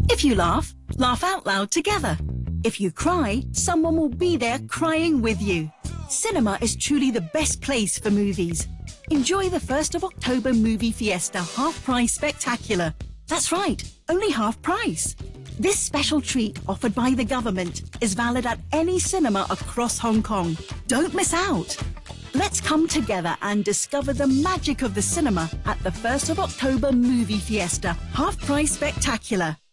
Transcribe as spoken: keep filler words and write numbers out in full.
If you laugh, laugh out loud together. If you cry, someone will be there crying with you. Cinema is truly the best place for movies. Enjoy the first of October Movie Fiesta Half Price Spectacular. That's right, only half price. This special treat offered by the government is valid at any cinema across Hong Kong. Don't miss out. Let's come together and discover the magic of the cinema at the first of October Movie Fiesta Half Price Spectacular.